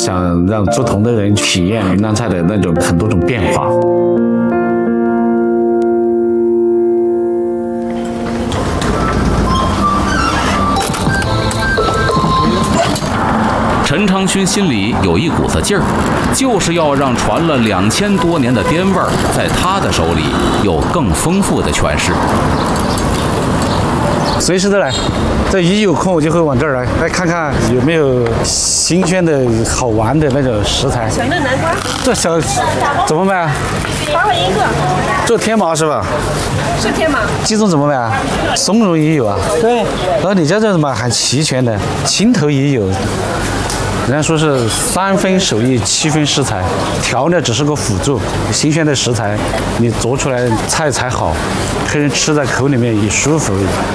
想让不同的人体验云南菜的那种很多种变化。 陈昌勋心里有一股子劲儿，就是要让传了2000多年的滇味儿，在他的手里有更丰富的诠释。 随时都来，这一有空我就会往这儿来看看有没有新鲜的好玩的那种食材。 小嫩南瓜， 这小怎么卖啊 8块一个。 这天麻是吧？ 是天麻。 鸡枞怎么卖啊？松茸也有啊。对。然后你家这怎么很齐全的？青头也有。人家说是3分手艺7分食材，调料只是个辅助，新鲜的食材你做出来菜才好，客人吃在口里面也舒服。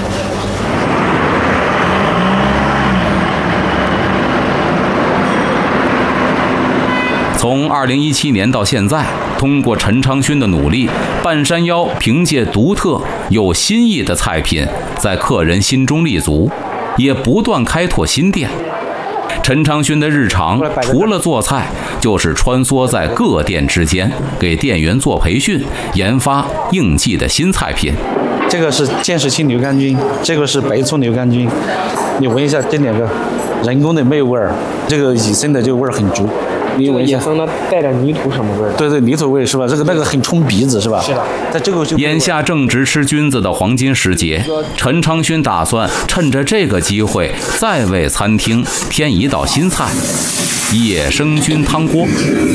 从2017年到现在，通过陈昌勋的努力，半山腰凭借独特有新意的菜品，在客人心中立足，也不断开拓新店。陈昌勋的日常除了做菜，就是穿梭在各店之间，给店员做培训，研发应季的新菜品。 这个是建设性牛肝菌，这个是白醋牛肝菌，你闻一下这2个，人工的没有味儿，这个野生的这个味儿很足。你闻一下， 野生的带点泥土什么味儿？ 对，泥土味是吧？这个那个很冲鼻子是吧？ 是的。 在这个眼下正值吃菌子的黄金时节，陈昌勋打算趁着这个机会，再为餐厅添一道新菜——野生菌汤锅。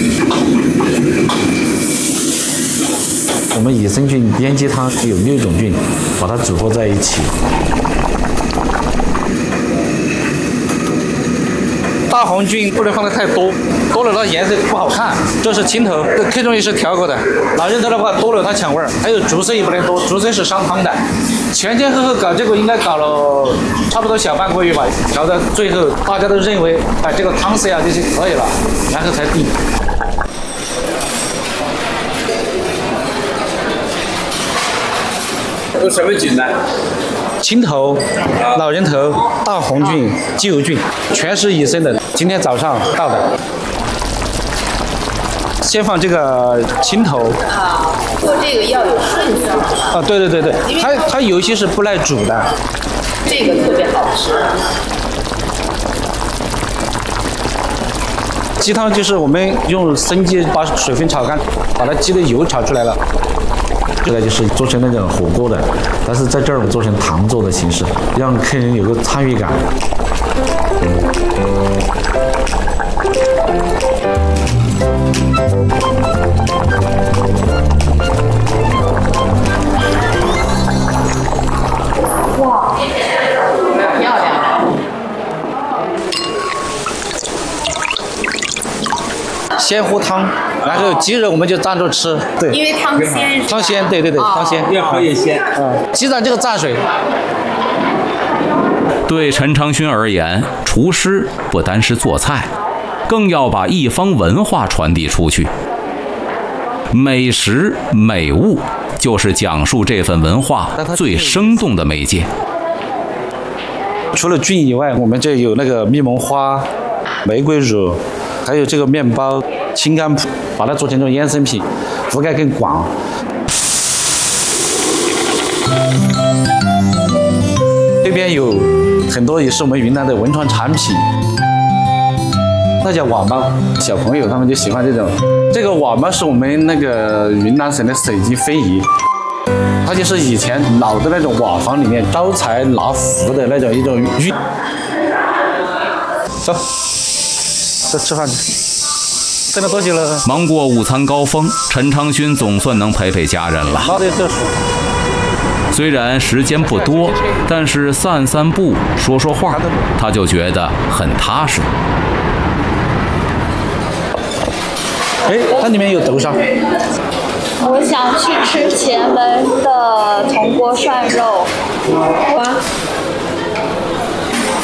我们野生菌腌鸡汤有6种菌，把它组合在一起。大红菌不能放得太多，多了它颜色不好看。这是青头，这客中也是调过的。老人头的话多了它抢味儿。还有竹荪也不能多，竹荪是上汤的。前后搞这个应该搞了差不多小半个月吧，调到最后大家都认为这个汤色啊这些可以了，然后才定。 有什么菌呢？ 青头、老人头、大红菌、鸡油菌，全是野生的。今天早上到的。先放这个青头。 做这个要有顺序。 啊，对，它有一些是不耐煮的。 这个特别好吃。 鸡汤就是我们用生鸡把水分炒干，把它鸡的油炒出来了。这个就是做成那种火锅的，但是在这儿我们做成糖做的形式，让客人有个参与感。 哇，漂亮！ 鲜乎汤，然后鸡肉我们就蘸着吃，对， 因为汤鲜， 汤鲜，对，汤鲜， 越喝越鲜。 鸡蘸这个蘸水。 对陈昌勋而言，厨师不单是做菜，更要把一方文化传递出去。美食美物就是讲述这份文化最生动的媒介。 除了菌以外，我们这有那个蜜蒙花、玫瑰乳，还有这个面包、青甘脯，把它做成这种衍生品，覆盖更广。这边有很多也是我们云南的文创产品，那叫瓦猫，小朋友他们就喜欢这种。这个瓦猫是我们那个云南省的省级非遗，它就是以前老的那种瓦房里面招财纳福的那种一种玉。走，这吃饭去。等了多久了？ 忙过午餐高峰，陈昌勋总算能陪陪家人了。虽然时间不多，但是散步、说话，他就觉得很踏实。 哎，它里面有豆沙。 我想去吃前门的铜锅涮肉。